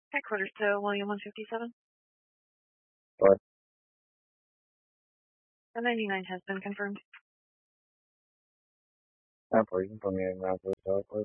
Headquarters to William 157. What? The 99 has been confirmed. Please, put me in my food, please.